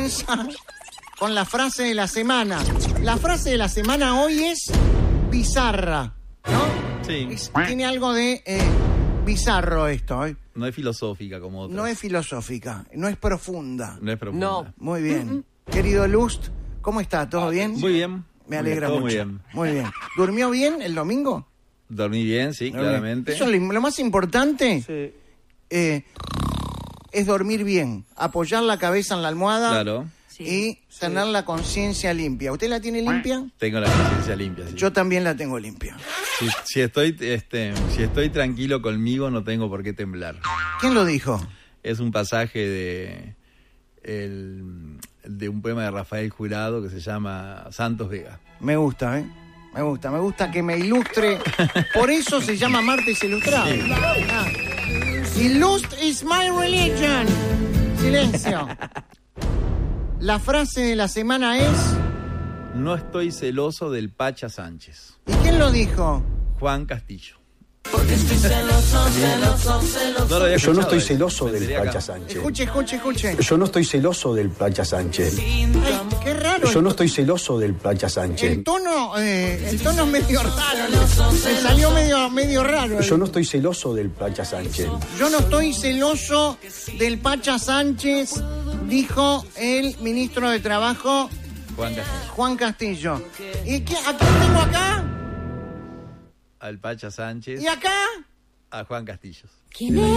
comienza con la frase de la semana. La frase de la semana hoy es bizarra, ¿no? Sí. Tiene algo de bizarro esto, ¿eh? No es filosófica como otra. No es filosófica, no es profunda. No es profunda. No. Muy bien. Querido Lust, ¿cómo está? ¿Todo bien? Muy bien. Me alegra Todo mucho. muy bien. Muy bien. ¿Durmió bien el domingo? Dormí bien, sí, claramente. Eso es lo más importante. Sí. Es dormir bien, apoyar la cabeza en la almohada Claro. y tener la conciencia limpia. ¿Usted la tiene limpia? Tengo la conciencia limpia, sí. Yo también la tengo limpia. Si estoy tranquilo conmigo, no tengo por qué temblar. ¿Quién lo dijo? Es un pasaje de un poema de Rafael Jurado que se llama Santos Vega. Me gusta, ¿eh? Me gusta que me ilustre. Por eso se llama Martes Ilustrado. Sí. Ah. Illust is my religion. Silencio. La frase de la semana es... No estoy celoso del Pacha Sánchez. ¿Y quién lo dijo? Juan Castillo. Porque estoy celoso. No lo había Yo no estoy escuchado, celoso del vendría acá. Pacha Sánchez. Escuche. Yo no estoy celoso del Pacha Sánchez. Ay, qué raro. Yo no estoy celoso del Pacha Sánchez. El tono es medio raro. Me salió medio raro. Yo no estoy celoso del Pacha Sánchez. Yo no estoy celoso del Pacha Sánchez, dijo el ministro de Trabajo, Juan Castillo. Juan Castillo. ¿Y a quién tengo acá? Al Pacha Sánchez. ¿Y acá? A Juan Castillo. ¿Quién es?